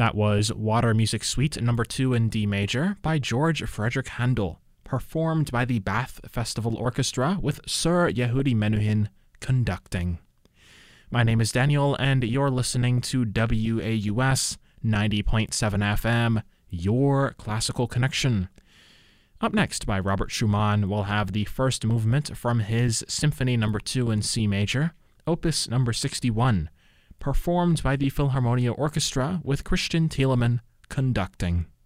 That was Water Music Suite No. 2 in D major by George Frederick Handel, performed by the Bath Festival Orchestra with Sir Yehudi Menuhin conducting. My name is Daniel, and you're listening to WAUS 90.7 FM, your classical connection. Up next, by Robert Schumann, we'll have the first movement from his Symphony No. 2 in C major, Opus No. 61, performed by the Philharmonia Orchestra with Christian Thielemann conducting.